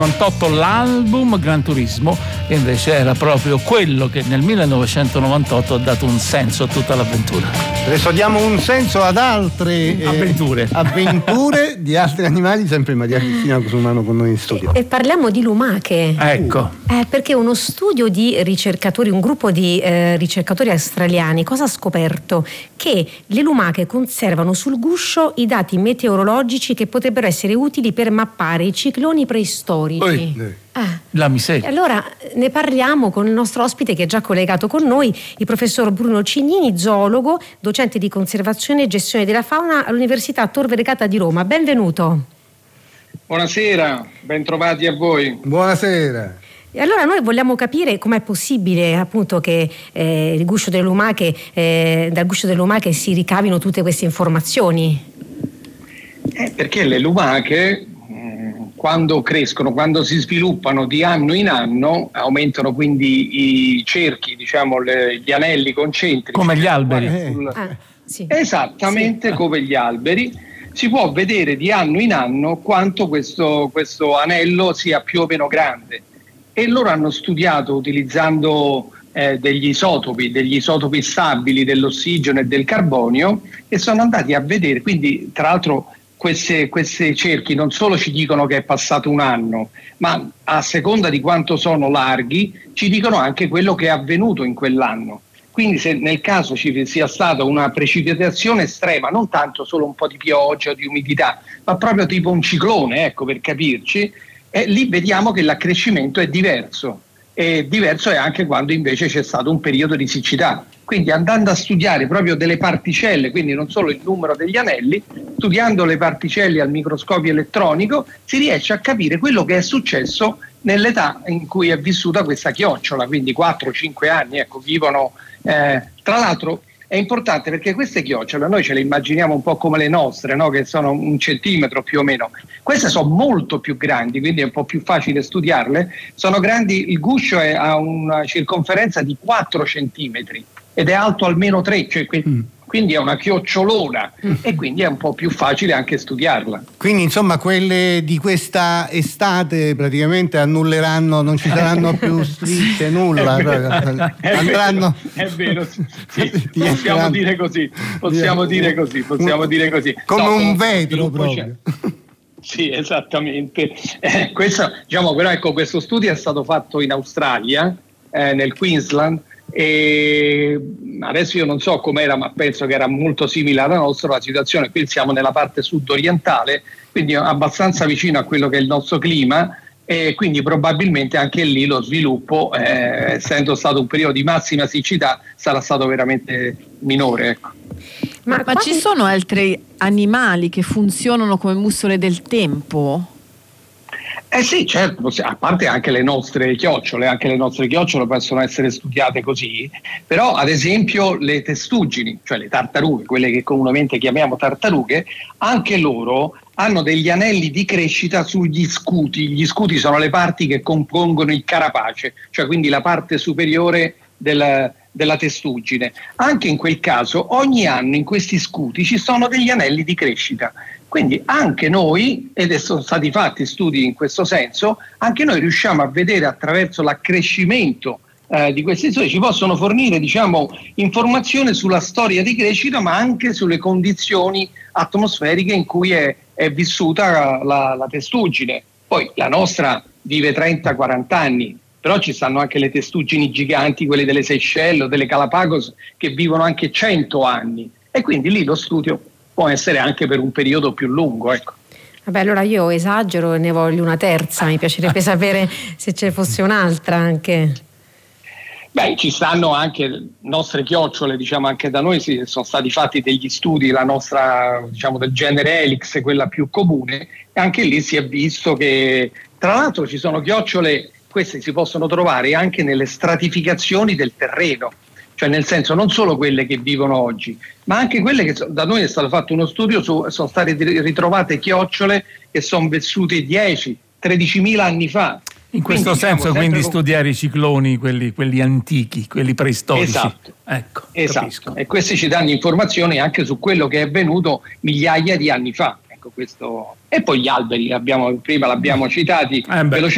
98 l'album Gran Turismo, che invece era proprio quello che nel 1998 ha dato un senso a tutta l'avventura. Adesso diamo un senso ad altre avventure di altri animali, sempre Maria Cristina Cusumano con noi in studio. E parliamo di lumache. Ecco. Perché uno studio di ricercatori, un gruppo di ricercatori australiani, cosa ha scoperto? Che le lumache conservano sul guscio i dati meteorologici che potrebbero essere utili per mappare i cicloni preistorici. La miseria. Allora ne parliamo con il nostro ospite che è già collegato con noi, il professor Bruno Cignini, zoologo, docente di conservazione e gestione della fauna all'Università Tor Vergata di Roma. Benvenuto. Buonasera, ben trovati a voi. Buonasera. E allora noi vogliamo capire com'è possibile appunto che dal guscio delle lumache si ricavino tutte queste informazioni. Perché le lumache quando crescono, quando si sviluppano di anno in anno, aumentano quindi i cerchi, diciamo gli anelli concentrici. Come gli alberi. Sì. Esattamente, sì. Come gli alberi. Si può vedere di anno in anno quanto questo anello sia più o meno grande. E loro hanno studiato utilizzando degli isotopi stabili dell'ossigeno e del carbonio, e sono andati a vedere, quindi tra l'altro questi cerchi non solo ci dicono che è passato un anno, ma a seconda di quanto sono larghi ci dicono anche quello che è avvenuto in quell'anno. Quindi se nel caso ci sia stata una precipitazione estrema, non tanto solo un po' di pioggia o di umidità, ma proprio tipo un ciclone, ecco, per capirci, lì vediamo che l'accrescimento è diverso. E diverso è anche quando invece c'è stato un periodo di siccità. Quindi andando a studiare proprio delle particelle, quindi non solo il numero degli anelli, studiando le particelle al microscopio elettronico si riesce a capire quello che è successo nell'età in cui è vissuta questa chiocciola, quindi 4-5 anni, ecco, vivono. Tra l'altro è importante perché queste chiocciole noi ce le immaginiamo un po' come le nostre, no? Che sono 1 centimetro più o meno. Queste sono molto più grandi, quindi è un po' più facile studiarle. Sono grandi, il guscio ha una circonferenza di 4 centimetri ed è alto almeno 3, cioè quindi è una chiocciolona e quindi è un po' più facile anche studiarla. Quindi insomma quelle di questa estate praticamente annulleranno, non ci saranno più strisce, nulla. Andranno. È vero, sì, possiamo dire così. Come un vetro proprio. Sì, esattamente. Questo studio è stato fatto in Australia, nel Queensland, e adesso io non so com'era, ma penso che era molto simile alla nostra la situazione. Qui siamo nella parte sud-orientale, quindi abbastanza vicino a quello che è il nostro clima, e quindi probabilmente anche lì lo sviluppo, essendo stato un periodo di massima siccità, sarà stato veramente minore, ecco. Ma ci sono altri animali che funzionano come mussole del tempo? Sì, certo, a parte anche le nostre chiocciole possono essere studiate così, però ad esempio le testuggini, cioè le tartarughe, quelle che comunemente chiamiamo tartarughe, anche loro hanno degli anelli di crescita sugli scuti. Gli scuti sono le parti che compongono il carapace, cioè quindi la parte superiore della testuggine. Anche in quel caso ogni anno in questi scuti ci sono degli anelli di crescita. Quindi anche noi, ed sono stati fatti studi in questo senso, anche noi riusciamo a vedere attraverso l'accrescimento di questi studi, ci possono fornire, diciamo, informazioni sulla storia di crescita, ma anche sulle condizioni atmosferiche in cui è vissuta la testuggine. Poi la nostra vive 30-40 anni, però ci stanno anche le testuggini giganti, quelle delle Seychelles o delle Galapagos, che vivono anche 100 anni. E quindi lì lo studio può essere anche per un periodo più lungo, ecco. Vabbè, allora io esagero e ne voglio una terza, mi piacerebbe sapere se ce fosse un'altra anche. Beh, ci stanno anche nostre chiocciole, diciamo, anche da noi sono stati fatti degli studi, la nostra, diciamo, del genere Helix, quella più comune, e anche lì si è visto che, tra l'altro, ci sono chiocciole, queste si possono trovare anche nelle stratificazioni del terreno. Cioè nel senso non solo quelle che vivono oggi, ma anche quelle che da noi è stato fatto uno studio sono state ritrovate chiocciole che sono vissute 10-13.000 anni fa. In questo senso quindi studiare i cicloni, quelli antichi, quelli preistorici. Esatto. Ecco, esatto. Capisco. E questi ci danno informazioni anche su quello che è avvenuto migliaia di anni fa. Ecco, questo. E poi gli alberi, prima l'abbiamo citati velocemente.